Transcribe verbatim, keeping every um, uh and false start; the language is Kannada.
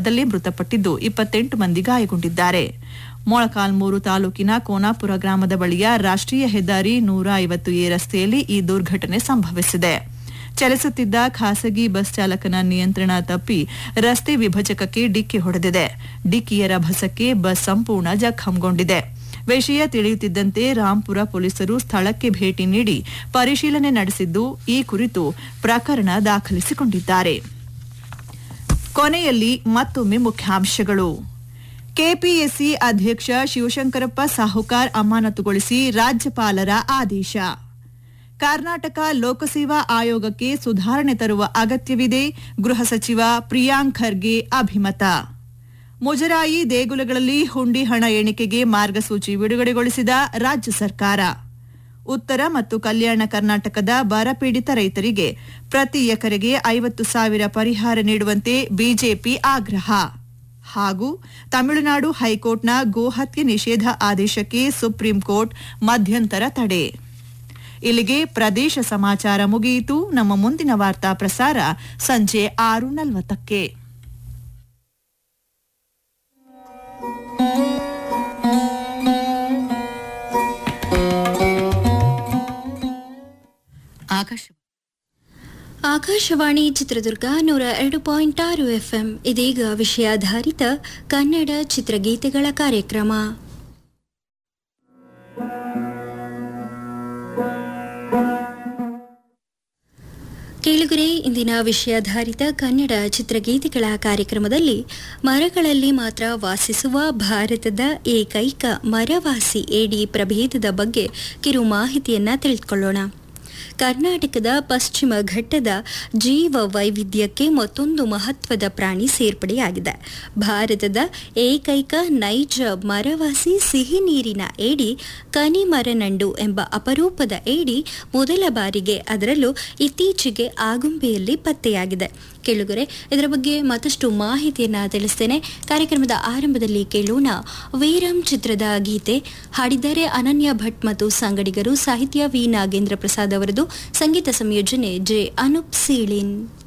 ಅಪಘಾತದಲ್ಲಿ ಮೃತಪಟ್ಟಿದ್ದು ಇಪ್ಪತ್ತೆಂಟು ಮಂದಿ ಗಾಯಗೊಂಡಿದ್ದಾರೆ. ಮೊಳಕಾಲ್ಮೂರು ತಾಲೂಕಿನ ಕೋನಾಪುರ ಗ್ರಾಮದ ಬಳಿಯ ರಾಷ್ಟ್ರೀಯ ಹೆದ್ದಾರಿ ನೂರ ಐವತ್ತು ಎ ರಸ್ತೆಯಲ್ಲಿ ಈ ದುರ್ಘಟನೆ ಸಂಭವಿಸಿದೆ. ಚಲಿಸುತ್ತಿದ್ದ ಖಾಸಗಿ ಬಸ್ ಚಾಲಕನ ನಿಯಂತ್ರಣ ತಪ್ಪಿ ರಸ್ತೆ ವಿಭಜಕಕ್ಕೆ ಡಿಕ್ಕಿ ಹೊಡೆದಿದೆ. ಡಿಕ್ಕಿಯ ರಭಸಕ್ಕೆ ಬಸ್ ಸಂಪೂರ್ಣ ಜಖಂಗೊಂಡಿದೆ. ವಿಷಯ ತಿಳಿಯುತ್ತಿದ್ದಂತೆ ರಾಂಪುರ ಪೊಲೀಸರು ಸ್ಥಳಕ್ಕೆ ಭೇಟಿ ನೀಡಿ ಪರಿಶೀಲನೆ ನಡೆಸಿದ್ದು ಈ ಕುರಿತು ಪ್ರಕರಣ ದಾಖಲಿಸಿಕೊಂಡಿದ್ದಾರೆ. ಕೊನೆಯಲ್ಲಿ ಮತ್ತೊಮ್ಮೆ ಮುಖ್ಯಾಂಶಗಳು. ಕೆಪಿಎಸ್ಸಿ ಅಧ್ಯಕ್ಷ ಶಿವಶಂಕರಪ್ಪ ಸಾಹುಕಾರ್ ಅಮಾನತುಗೊಳಿಸಿ ರಾಜ್ಯಪಾಲರ ಆದೇಶ. ಕರ್ನಾಟಕ ಲೋಕಸೇವಾ ಆಯೋಗಕ್ಕೆ ಸುಧಾರಣೆ ತರುವ ಅಗತ್ಯವಿದೆ, ಗೃಹ ಸಚಿವ ಪ್ರಿಯಾಂಕ್ ಖರ್ಗೆ ಅಭಿಮತ. ಮುಜರಾಯಿ ದೇಗುಲಗಳಲ್ಲಿ ಹುಂಡಿ ಹಣ ಎಣಿಕೆಗೆ ಮಾರ್ಗಸೂಚಿ ಬಿಡುಗಡೆಗೊಳಿಸಿದ ರಾಜ್ಯ ಸರ್ಕಾರ. ಉತ್ತರ ಮತ್ತು ಕಲ್ಯಾಣ ಕರ್ನಾಟಕದ ಬರಪೀಡಿತ ರೈತರಿಗೆ ಪ್ರತಿ ಎಕರೆಗೆ ಐವತ್ತು ಸಾವಿರ ಪರಿಹಾರ ನೀಡುವಂತೆ ಬಿಜೆಪಿ ಆಗ್ರಹ. ಹಾಗೂ ತಮಿಳುನಾಡು ಹೈಕೋರ್ಟ್ನ ಗೋಹತ್ಯೆ ನಿಷೇಧ ಆದೇಶಕ್ಕೆ ಸುಪ್ರೀಂ ಕೋರ್ಟ್ ಮಧ್ಯಂತರ ತಡೆ. ಇಲ್ಲಿಗೆ ಪ್ರದೇಶ ಸಮಾಚಾರ ಮುಗಿಯಿತು. ನಮ್ಮ ಮುಂದಿನ ವಾರ್ತಾ ಪ್ರಸಾರ ಸಂಜೆ ಆರು ನಲವತ್ತಕ್ಕೆ. ಆಕಾಶವಾಣಿ ಚಿತ್ರದುರ್ಗ ನೂರ ಎರಡು ಪಾಯಿಂಟ್ ಆರು ಎಫ್ಎಂ. ಇದೀಗ ವಿಷಯಾಧಾರಿತ ಕನ್ನಡ ಚಿತ್ರಗೀತೆಗಳ ಕಾರ್ಯಕ್ರಮ. ಕೇಳುಗರೆ, ಇಂದಿನ ವಿಷಯಾಧಾರಿತ ಕನ್ನಡ ಚಿತ್ರಗೀತೆಗಳ ಕಾರ್ಯಕ್ರಮದಲ್ಲಿ ಮರಗಳಲ್ಲಿ ಮಾತ್ರ ವಾಸಿಸುವ ಭಾರತದ ಏಕೈಕ ಮರವಾಸಿ ಏಡಿ ಪ್ರಭೇದದ ಬಗ್ಗೆ ಕಿರು ಮಾಹಿತಿಯನ್ನ ತಿಳಿದುಕೊಳ್ಳೋಣ. ಕರ್ನಾಟಕದ ಪಶ್ಚಿಮ ಘಟ್ಟದ ಜೀವ ವೈವಿಧ್ಯಕ್ಕೆ ಮತ್ತೊಂದು ಮಹತ್ವದ ಪ್ರಾಣಿ ಸೇರ್ಪಡೆಯಾಗಿದೆ. ಭಾರತದ ಏಕೈಕ ನೈಜ ಮರವಾಸಿ ಸಿಹಿ ನೀರಿನ ಏಡಿ ಕನಿಮರನಂಡು ಎಂಬ ಅಪರೂಪದ ಏಡಿ ಮೊದಲ ಬಾರಿಗೆ, ಅದರಲ್ಲೂ ಇತ್ತೀಚೆಗೆ ಆಗುಂಬೆಯಲ್ಲಿ ಪತ್ತೆಯಾಗಿದೆ. ಕೇಳುಗರೆ, ಇದರ ಬಗ್ಗೆ ಮತ್ತಷ್ಟು ಮಾಹಿತಿಯನ್ನ ತಿಳಿಸ್ತೇನೆ. ಕಾರ್ಯಕ್ರಮದ ಆರಂಭದಲ್ಲಿ ಕೇಳೋಣ ವೀರಂ ಚಿತ್ರದ ಗೀತೆ. ಹಾಡಿದ್ದಾರೆ ಅನನ್ಯ ಭಟ್ ಮತ್ತು ಸಂಗಡಿಗರು. ಸಾಹಿತ್ಯ ವಿ ನಾಗೇಂದ್ರ ಪ್ರಸಾದ್ ಅವರದು. ಸಂಗೀತ ಸಂಯೋಜನೆ ಜೆ ಅನೂಪ್ ಸೀಳಿನ್.